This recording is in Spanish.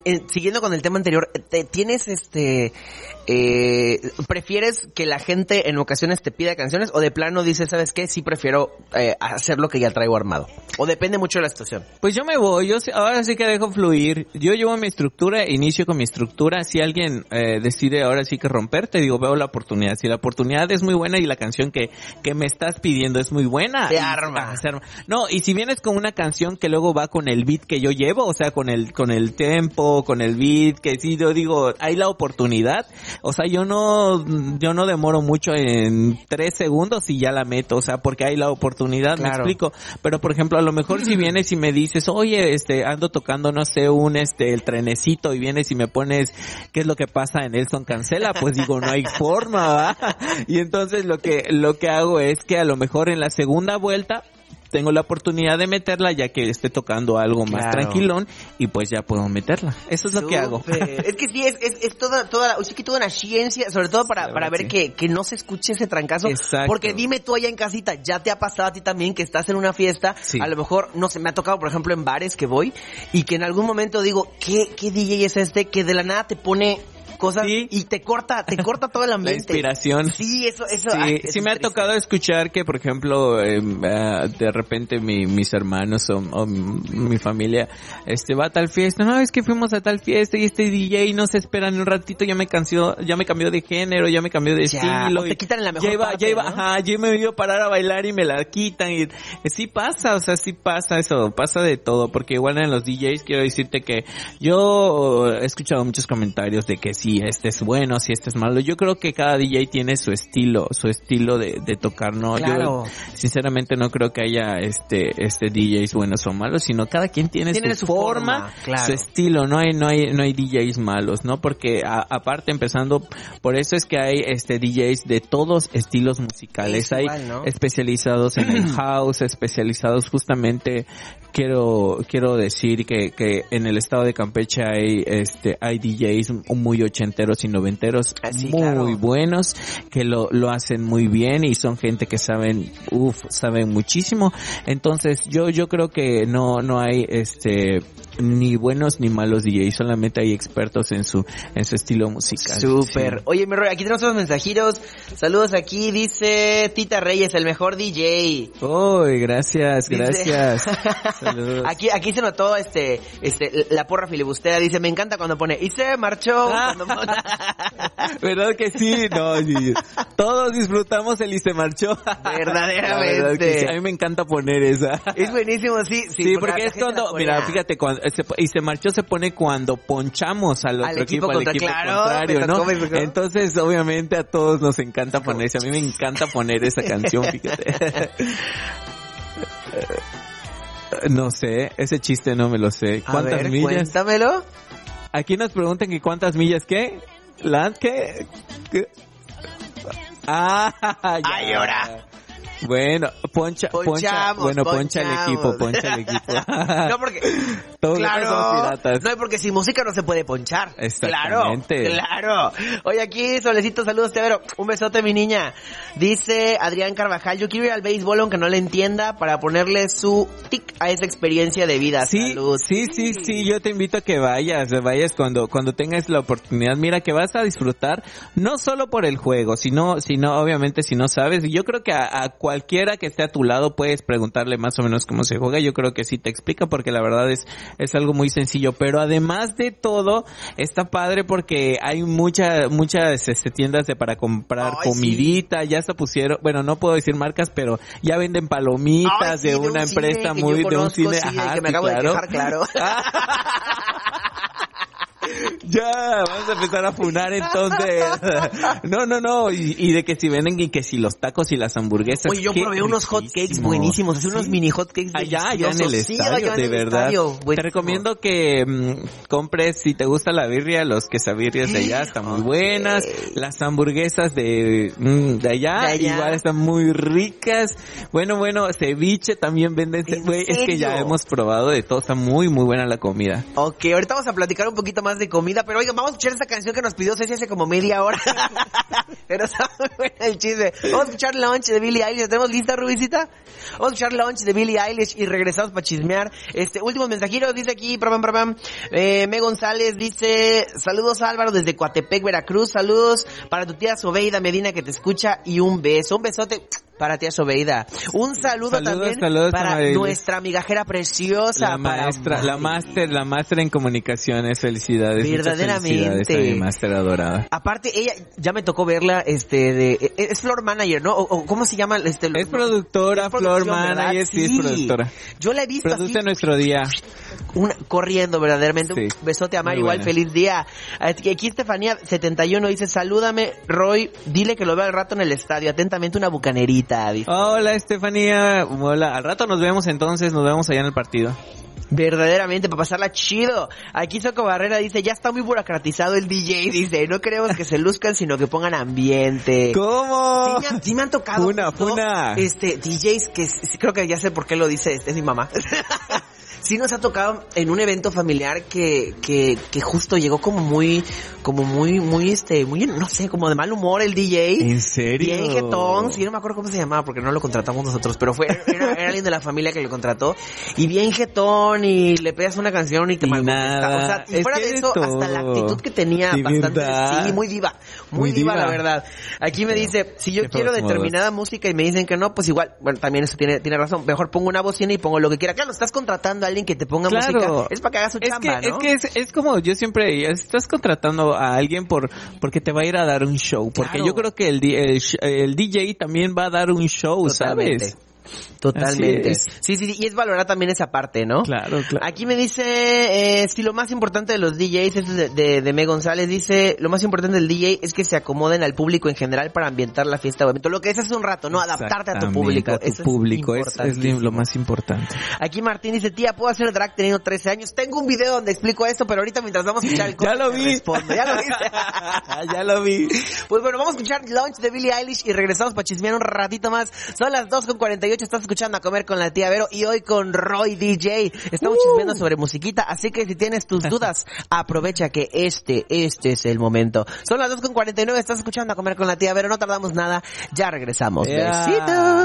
Siguiendo con el tema anterior, ¿tienes prefieres que la gente en ocasiones te pida canciones o de plano dices, ¿sabes qué? Sí prefiero hacer lo que ya traigo armado. O depende mucho de la situación. Pues yo me voy, ahora sí que dejo fluir. Yo llevo mi estructura, inicio con mi estructura. Si alguien decide ahora sí que romper, te digo, veo la oportunidad. Si la oportunidad es muy buena y la canción que me estás pidiendo es muy buena. Se arma. No, y si vienes con una canción que luego va con el beat que yo llevo, o sea, con el tempo, con el beat, que sí, yo digo, hay la oportunidad. O sea, yo no demoro mucho en 3 segundos y ya la meto, o sea, porque hay la oportunidad, claro. Me explico. Pero, por ejemplo, a lo mejor si vienes y me dices, oye, ando tocando, no sé, el trenecito, y vienes y me pones, ¿qué es lo que pasa en Nelson Cancela? Pues digo, no hay forma, ¿va? Y entonces lo que hago es que a lo mejor en la segunda vuelta tengo la oportunidad de meterla ya que esté tocando algo más tranquilón y pues ya puedo meterla. Eso es lo que hago. Es que sí, es toda una ciencia, sobre todo para ver que no se escuche ese trancazo. Exacto. Porque dime tú allá en casita, ya te ha pasado a ti también que estás en una fiesta, sí. A lo mejor, no sé, me ha tocado por ejemplo en bares que voy y que en algún momento digo, ¿qué DJ es que de la nada te pone cosas sí. Y te corta todo el ambiente. La inspiración. Sí, eso. Sí me ha tocado escuchar que, por ejemplo, de repente mis hermanos o mi familia, va a tal fiesta. No, es que fuimos a tal fiesta y este DJ no se espera ni un ratito, ya me cambió de género, ya me cambió de estilo. Te quitan la mejor parte, ¿no? Ajá, yo me iba a parar a bailar y me la quitan y sí pasa, sí pasa eso, pasa de todo, porque igual en los DJs quiero decirte que yo he escuchado muchos comentarios de que si este es bueno, si este es malo. Yo creo que cada DJ tiene su estilo de tocar, ¿no? Claro. Yo sinceramente no creo que haya DJs buenos o malos, sino cada quien tiene su forma, claro. Su estilo. No hay DJs malos, ¿no? Porque aparte empezando, por eso es que hay DJs de todos estilos musicales. Hay igual, ¿no? Especializados en el house, especializados justamente, quiero decir que en el estado de Campeche hay DJs muy ochenteros y noventeros muy buenos que lo hacen muy bien y son gente que saben muchísimo. Entonces yo creo que no hay ni buenos ni malos DJs, solamente hay expertos en su estilo musical. Súper. Sí. Oye, mi Roy, aquí tenemos unos mensajitos. Saludos aquí, dice Tita Reyes, el mejor DJ. Uy, gracias. Saludos. Aquí se notó la porra filibustera, dice, me encanta cuando pone y se marchó. ¿Verdad que sí? No, sí. Todos disfrutamos el y se marchó. Verdaderamente. Sí. A mí me encanta poner esa. Es buenísimo, sí. Sí, porque es cuando, mira, fíjate, cuando y se marchó se pone cuando ponchamos al otro equipo contrario, ¿no? Entonces, obviamente a todos nos encanta ponerse. A mí me encanta poner esa canción, fíjate. No sé, ese chiste no me lo sé. ¿Cuántas millas? Cuéntamelo. Aquí nos preguntan que cuántas millas, ¿qué? ¿Qué? Ya. ¡Ay, ahora! Bueno, poncha el equipo. No, porque todos somos piratas. No, porque sin música no se puede ponchar. Exactamente. Claro. Oye, aquí, Solecito, saludos, Teodoro. Un besote, mi niña. Dice Adrián Carvajal, yo quiero ir al béisbol aunque no le entienda para ponerle su tic a esa experiencia de vida. Sí, Salud. Sí, yo te invito a que vayas cuando tengas la oportunidad. Mira que vas a disfrutar no solo por el juego, sino obviamente si no sabes. Yo creo que a cualquiera que esté a tu lado puedes preguntarle más o menos cómo se juega. Yo creo que sí te explica porque la verdad es algo muy sencillo. Pero además de todo, está padre porque hay muchas tiendas para comprar comidita. Sí. Ya se pusieron, bueno, no puedo decir marcas, pero ya venden palomitas de una empresa de un cine. Ajá, que me acabo de quejar, claro. Ya, vamos a empezar a funar entonces. No. Y de que si venden y que si los tacos y las hamburguesas. Oye, yo probé unos hot cakes buenísimos. Hace unos mini hot cakes allá en el estadio, de verdad. Te recomiendo que compres, si te gusta la birria, los quesabirrias de allá están muy buenas. Las hamburguesas de allá igual están muy ricas. Bueno, ceviche también venden. Es que ya hemos probado de todo, está muy, muy buena la comida. Ok, ahorita vamos a platicar un poquito más de comida, Rosita, pero oigan, vamos a escuchar esta canción que nos pidió Ceci hace como media hora. Pero está muy buena el chisme. Vamos a escuchar Launch de Billie Eilish. ¿Tenemos lista, Rubicita? Vamos a escuchar Launch de Billie Eilish y regresamos para chismear. Últimos mensajitos, dice aquí, Me González dice, saludos Álvaro desde Coatepec, Veracruz, saludos para tu tía Sobeida Medina que te escucha y un beso, un besote para tía Sobeida. Un saludo también para nuestra migajera preciosa. La máster en comunicaciones, felicidades. Verdaderamente. Mi máster adorada. Aparte, ella, ya me tocó verla, es floor manager, ¿no? O ¿cómo se llama? Es productora, floor manager, sí, es productora. Yo la he visto Produce así, nuestro día. Corriendo, verdaderamente. Sí. Un besote a Mar, igual, feliz día. Aquí Estefanía 71 dice, salúdame, Roy, dile que lo veo al rato en el estadio. Atentamente, una bucanerita. Dice. Hola, Estefanía. Hola. Al rato nos vemos entonces, nos vemos allá en el partido. Verdaderamente, para pasarla chido. Aquí Soco Barrera dice, ya está muy burocratizado el DJ, dice, no queremos que se luzcan, sino que pongan ambiente. ¿Cómo? Sí me han tocado. Funa. DJs que creo que ya sé por qué lo dice, es mi mamá. Sí nos ha tocado en un evento familiar que justo llegó como muy, no sé, como de mal humor el DJ. ¿En serio? Bien jetón, sí, no me acuerdo cómo se llamaba porque no lo contratamos nosotros, pero era alguien de la familia que lo contrató. Y bien jetón y le pegas una canción y te malcontesta. O sea, y fuera de eso, hasta la actitud que tenía, sí, bastante, sí, muy diva, la verdad. Aquí me dice, si yo quiero determinada música y me dicen que no, pues igual, bueno, también eso tiene razón. Mejor pongo una bocina y pongo lo que quiera. Claro, estás contratando a alguien que te ponga música, es para que haga su chamba, ¿no? Es como yo siempre, estás contratando a alguien porque te va a ir a dar un show, porque yo creo que el DJ también va a dar un show, ¿sabes? Totalmente. Sí, y es valorar también esa parte, ¿no? Claro. Aquí me dice, si lo más importante de los DJs, es de Me González, dice, lo más importante del DJ es que se acomoden al público en general para ambientar la fiesta o evento. Lo que es hace un rato, ¿no? Adaptarte a tu público. Es lo más importante. Aquí Martín dice, tía, ¿puedo hacer drag teniendo 13 años? Tengo un video donde explico eso, pero ahorita mientras vamos a escuchar el ya lo vi. Ya lo vi. Pues bueno, vamos a escuchar Launch de Billie Eilish y regresamos para chismear un ratito más. Son las 2:48, estás escuchando A Comer con la tía Vero y hoy con Roy DJ. Estamos chismeando sobre musiquita, así que si tienes tus dudas, aprovecha que este es el momento. Son las 2:49, estás escuchando A Comer con la tía Vero, no tardamos nada, ya regresamos. Besitos.